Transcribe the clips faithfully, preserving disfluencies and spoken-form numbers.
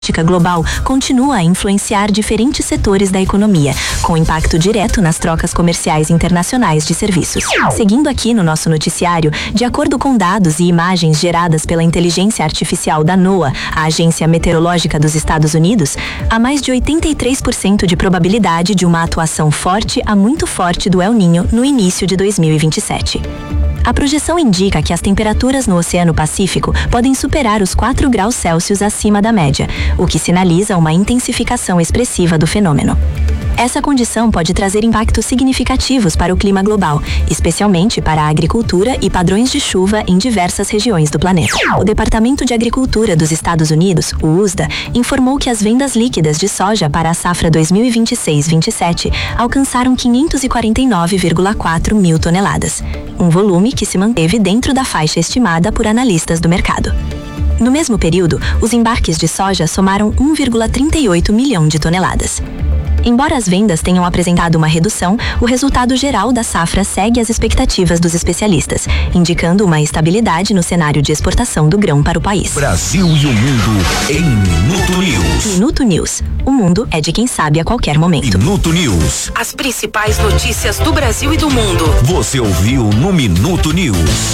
global continua a influenciar diferentes setores da economia, com impacto direto nas trocas comerciais internacionais de serviços. Seguindo aqui no nosso noticiário, de acordo com dados e imagens geradas pela inteligência artificial da NOAA, a Agência Meteorológica dos Estados Unidos, há mais de oitenta e três por cento de probabilidade de uma atuação forte a muito forte do El Niño no início de dois mil e vinte e sete. A projeção indica que as temperaturas no Oceano Pacífico podem superar os quatro graus Celsius acima da média, o que sinaliza uma intensificação expressiva do fenômeno. Essa condição pode trazer impactos significativos para o clima global, especialmente para a agricultura e padrões de chuva em diversas regiões do planeta. O Departamento de Agricultura dos Estados Unidos, o U S D A, informou que as vendas líquidas de soja para a safra dois mil e vinte e seis vinte e sete alcançaram quinhentos e quarenta e nove vírgula quatro mil toneladas, um volume que se manteve dentro da faixa estimada por analistas do mercado. No mesmo período, os embarques de soja somaram um vírgula trinta e oito milhão de toneladas. Embora as vendas tenham apresentado uma redução, o resultado geral da safra segue as expectativas dos especialistas, indicando uma estabilidade no cenário de exportação do grão para o país. Brasil e o mundo em Minuto News. Minuto News. O mundo é de quem sabe a qualquer momento. Minuto News. As principais notícias do Brasil e do mundo. Você ouviu no Minuto News.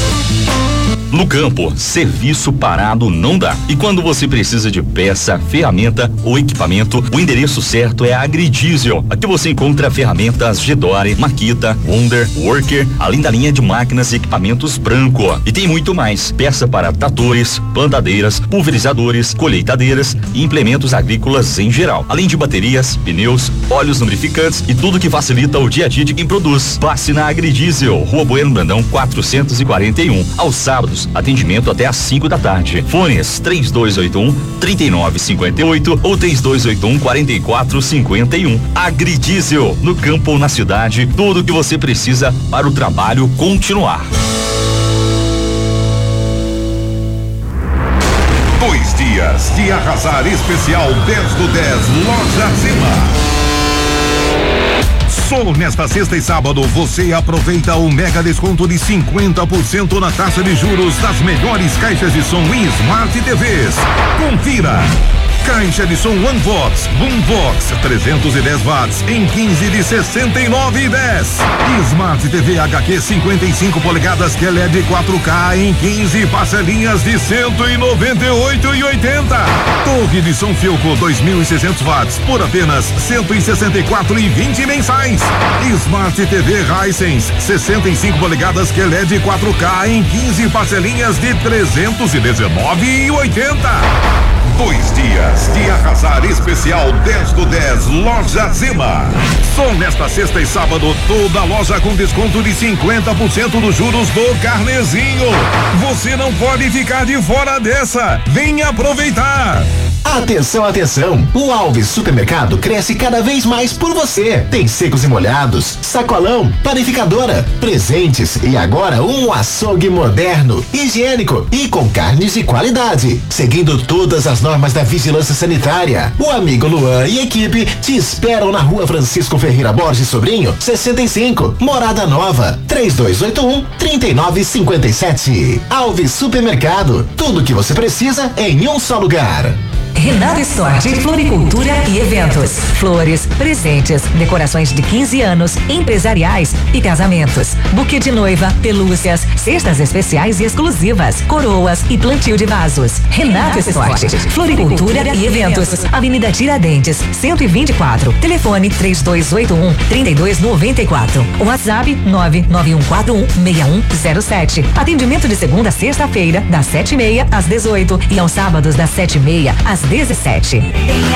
No campo, serviço parado não dá. E quando você precisa de peça, ferramenta ou equipamento, o endereço certo é a Agridiesel. Aqui você encontra ferramentas Gedore, Makita, Wonder, Worker, além da linha de máquinas e equipamentos Branco. E tem muito mais. Peça para tratores, plantadeiras, pulverizadores, colheitadeiras e implementos agrícolas em geral. Além de baterias, pneus, óleos lubrificantes e tudo que facilita o dia a dia de quem produz. Passe na Agridiesel, Rua Bueno Brandão quatrocentos e quarenta e um. Aos sábados, atendimento até às cinco da tarde. Fones três dois oito um, três nove cinco oito ou três dois oito um, quatro quatro cinco um. Agridiesel, no campo ou na cidade, tudo o que você precisa para o trabalho continuar. Dois dias de arrasar especial dez do dez Loja Zima. Só nesta sexta e sábado você aproveita o mega desconto de cinquenta por cento na taxa de juros das melhores caixas de som e Smart T Vs. Confira! Caixa de som OneVox, Boomvox, trezentos e dez watts em quinze de sessenta e nove e dez. Smart T V H Q cinquenta e cinco polegadas que L E D quatro K em quinze parcelinhas de cento e noventa e oito e oitenta. Torre de som Filco dois mil e seiscentos watts por apenas cento e sessenta e quatro e vinte mensais. Smart T V Hisense sessenta e cinco polegadas que L E D quatro K em quinze parcelinhas de trezentos e dezenove e oitenta. Dois dias de arrasar especial dez do dez Loja Zima. Só nesta sexta e sábado, toda loja com desconto de cinquenta por cento dos juros do Carnezinho. Você não pode ficar de fora dessa. Venha aproveitar. Atenção, atenção! O Alves Supermercado cresce cada vez mais por você. Tem secos e molhados, sacolão, panificadora, presentes e agora um açougue moderno, higiênico e com carnes de qualidade, seguindo todas as normas da vigilância sanitária. O amigo Luan e equipe te esperam na Rua Francisco Ferreira Borges Sobrinho, sessenta e cinco, Morada Nova, três dois oito um, três nove cinco sete. Alves Supermercado, tudo que você precisa em um só lugar. Renato Store, floricultura e eventos. Flores, presentes, decorações de quinze anos, empresariais e casamentos. Buquê de noiva, pelúcias, cestas especiais e exclusivas, coroas e plantio de vasos. Renato Store, floricultura e eventos. Avenida Tiradentes, cento e vinte e quatro. Telefone três dois oito um, três dois nove quatro. WhatsApp nove nove um quatro um, seis um zero sete. Atendimento de segunda a sexta-feira, das sete e meia às dezoito e aos sábados das sete e meia às dezessete.